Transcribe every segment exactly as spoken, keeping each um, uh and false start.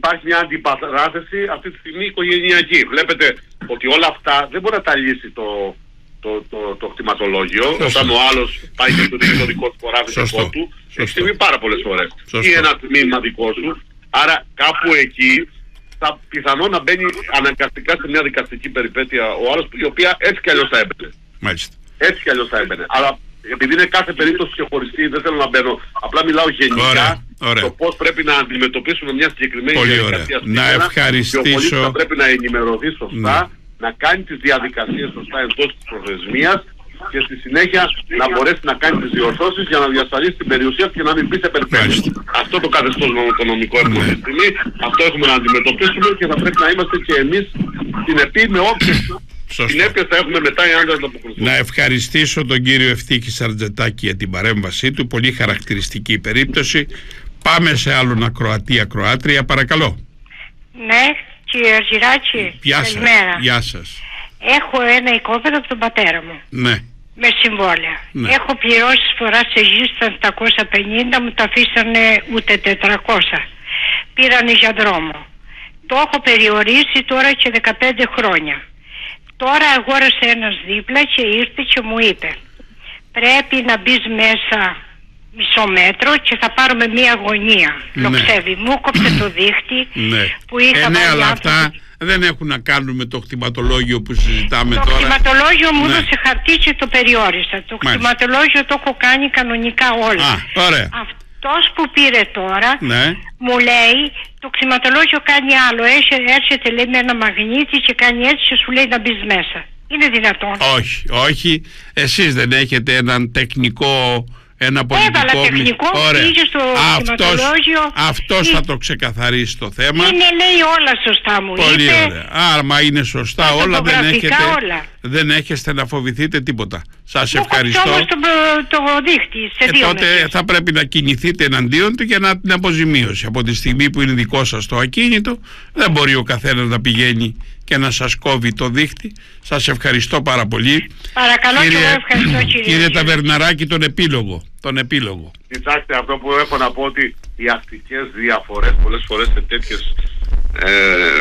υπάρχει μια αντιπαράθεση αυτή τη στιγμή οικογενειακή. Βλέπετε ότι όλα αυτά δεν μπορεί να τα λύσει το, το, το, το κτηματολόγιο. Σωστό. Όταν ο άλλος πάει και του δίνει το δικό του χωράφι δικό του, έχει συμβεί πάρα πολλές φορές. Ή ένα τμήμα δικό σου. Άρα κάπου εκεί θα πιθανό να μπαίνει αναγκαστικά σε μια δικαστική περιπέτεια ο άλλος, η οποία έτσι κι αλλιώς θα έμπαινε. Μάλιστα. Έτσι κι αλλιώς θα έμπαινε. Αλλά επειδή είναι κάθε περίπτωση ξεχωριστή, δεν θέλω να μπαίνω. Απλά μιλάω γενικά. Ωραία, ωραία. Το πώς πρέπει να αντιμετωπίσουμε μια συγκεκριμένη πολύ διαδικασία. Ωραία. Να ευχαριστήσω. Και ο πολίτης θα πρέπει να ενημερωθεί σωστά, ναι. να κάνει τις διαδικασίες σωστά εντός της προθεσμίας και στη συνέχεια να μπορέσει να κάνει τις διορθώσεις για να διασφαλίσει την περιουσία και να μην μπει σε περιπέτεια. Αυτό το καθεστώς νομικό έχουμε αυτή τη στιγμή, αυτό έχουμε να αντιμετωπίσουμε και θα πρέπει να είμαστε και εμείς συνεπείς με όποιες συνέπειες θα έχουμε μετά οι άντρες να αποκριθούν. Να ευχαριστήσω τον κύριο Ευτύχη Σαρτζετάκη για την παρέμβασή του, πολύ χαρακτηριστική περίπτωση. Πάμε σε άλλον ακροατή, ακροάτρια, παρακαλώ. Ναι, κύριε Αργυράκη, Γεια σας. καλημέρα. Γεια σας. Έχω ένα οικόπεδο από τον πατέρα μου. Ναι. Με συμβόλαια. Ναι. Έχω πληρώσει φορά σε γη στα επτακόσια πενήντα, μου τα αφήσανε ούτε τετρακόσια. Πήρανε για δρόμο. Το έχω περιορίσει τώρα και δεκαπέντε χρόνια. Τώρα αγόρασε ένας δίπλα και ήρθε και μου είπε, πρέπει να μπεις μέσα μισό μέτρο και θα πάρουμε μία γωνία. Ναι. Λοξεύει. Μου κόψε το δίχτυ Ναι. που είχα ε, ναι, βάλει αλλά άνθρωπο. αυτά δεν έχουν να κάνουν με το κτηματολόγιο που συζητάμε το τώρα. Το κτηματολόγιο μου ναι. έδωσε χαρτί και το περιόρισα. Το Μάλιστα. κτηματολόγιο το έχω κάνει κανονικά όλα. Α, ωραία. Αυτός που πήρε τώρα ναι. μου λέει το κτηματολόγιο κάνει άλλο. Έρχεται, έρχεται λέει με ένα μαγνήτη και κάνει έτσι και σου λέει να μπεις μέσα. Είναι δυνατόν? Όχι, όχι. Εσείς δεν έχετε έναν τεχνικό, ένα πολιτικό... Έβαλα τεχνικό, πήγε στο κτηματολόγιο. Αυτός ή... θα το ξεκαθαρίσει το θέμα. Είναι λέει όλα σωστά μου πολύ είπε. ωραία. Άμα είναι σωστά όλα δεν έχετε, όλα. δεν έχετε να φοβηθείτε τίποτα. Σας μου ευχαριστώ. Όμως το, το δίχτυ σε και δύο τότε μέρες. θα πρέπει να κινηθείτε εναντίον του για να την αποζημίωση. Από τη στιγμή που είναι δικό σας το ακίνητο, δεν μπορεί ο καθένας να πηγαίνει και να σας κόβει το δίχτυ. Σας ευχαριστώ πάρα πολύ. Παρακαλώ, κύριε, και εγώ ευχαριστώ κύριε. Κύριε Ταβερναράκη, τον επίλογο. Τον επίλογο. Κοιτάξτε, αυτό που έχω να πω ότι οι αστικές διαφορές πολλές φορές σε τέτοιες ε,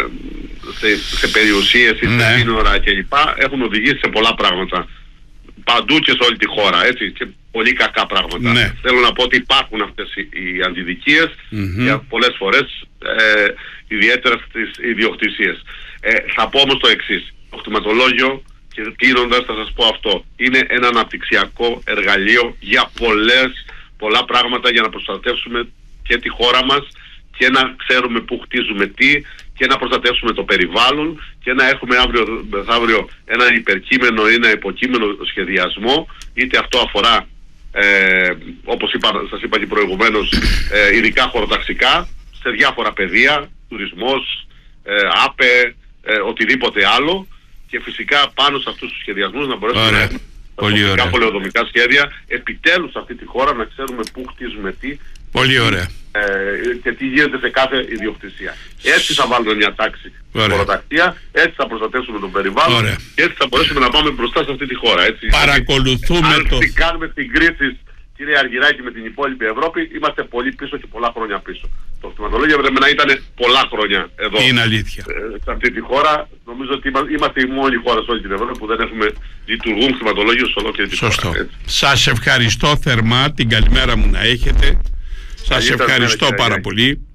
σε, σε περιουσίες ή ναι. σε σύνορα κλπ. Έχουν οδηγήσει σε πολλά πράγματα. Παντού και σε όλη τη χώρα, έτσι, και πολύ κακά πράγματα. Ναι. Θέλω να πω ότι υπάρχουν αυτές οι, οι αντιδικίες mm-hmm. και πολλές φορές ε, ιδιαίτερα στις ιδιοκτησίες. Ε, θα πω όμως το εξής. Το κτηματολόγιο, και κλείνοντας θα σας πω αυτό, είναι ένα αναπτυξιακό εργαλείο για πολλές, πολλά πράγματα για να προστατεύσουμε και τη χώρα μας και να ξέρουμε πού χτίζουμε τι και να προστατεύσουμε το περιβάλλον και να έχουμε αύριο, αύριο ένα υπερκείμενο ή ένα υποκείμενο σχεδιασμό, είτε αυτό αφορά ε, όπως είπα, σας είπα και προηγουμένως ε, ειδικά χωροταξικά σε διάφορα πεδία, τουρισμός, ε, άπε, ε, οτιδήποτε άλλο, και φυσικά πάνω σε αυτούς τους σχεδιασμούς να μπορέσουμε να έχουμε τα πολεοδομικά σχέδια, επιτέλους σε αυτή τη χώρα να ξέρουμε πού χτίζουμε τι. Πολύ ωραία. Ε, και τι γίνεται σε κάθε ιδιοκτησία. Έτσι θα βάλουμε μια τάξη στην χωροταξία, έτσι θα προστατεύσουμε τον περιβάλλον ωραία. Και έτσι θα μπορέσουμε να πάμε μπροστά σε αυτή τη χώρα. Έτσι. Παρακολουθούμε αν το... Αν κάνουμε την κρίση, κύριε Αργυράκη, με την υπόλοιπη Ευρώπη, είμαστε πολύ πίσω και πολλά χρόνια πίσω. Το κτηματολόγιο πρέπει να ήταν πολλά χρόνια εδώ. Είναι αλήθεια. Ε, σε αυτή τη χώρα, νομίζω ότι είμαστε η μόνη χώρα σε όλη την Ευρώπη που δεν έχουμε λειτουργούν κτηματολόγιο σε ολόκληρη τη χώρα. Σωστό. Σας ευχαριστώ θερμά, την καλημέρα μου να έχετε. Σας ευχαριστώ πάρα πολύ.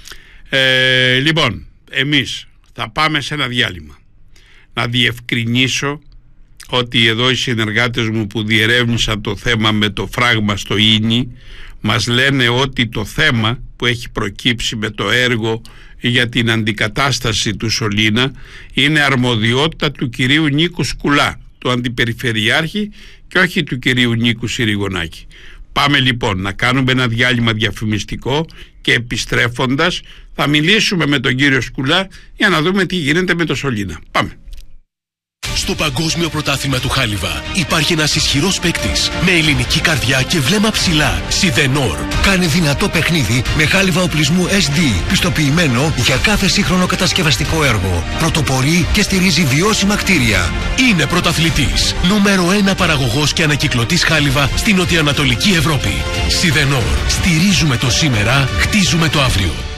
Ε, λοιπόν, εμείς θα πάμε σε ένα διάλειμμα. Να διευκρινίσω ότι εδώ οι συνεργάτες μου που διερεύνησαν το θέμα με το φράγμα στο Ίνι μας λένε ότι το θέμα που έχει προκύψει με το έργο για την αντικατάσταση του σωλήνα είναι αρμοδιότητα του κυρίου Νίκου Σκουλά, του Αντιπεριφερειάρχη, και όχι του κυρίου Νίκου Συριγωνάκη. Πάμε λοιπόν να κάνουμε ένα διάλειμμα διαφημιστικό και επιστρέφοντας θα μιλήσουμε με τον κύριο Σκουλά για να δούμε τι γίνεται με το σωλήνα. Πάμε. Στο Παγκόσμιο Πρωτάθλημα του Χάλιβα υπάρχει ένας ισχυρός παίκτης με ελληνική καρδιά και βλέμμα ψηλά. Σιδενόρ. Κάνει δυνατό παιχνίδι με χάλιβα οπλισμού ες ντι, πιστοποιημένο για κάθε σύγχρονο κατασκευαστικό έργο. Πρωτοπορεί και στηρίζει βιώσιμα κτίρια. Είναι πρωταθλητής. Νούμερο ένα παραγωγός και ανακυκλωτής χάλιβα στην νοτιοανατολική Ευρώπη. Σιδενόρ. Στηρίζουμε το σήμερα, χτίζουμε το αύριο.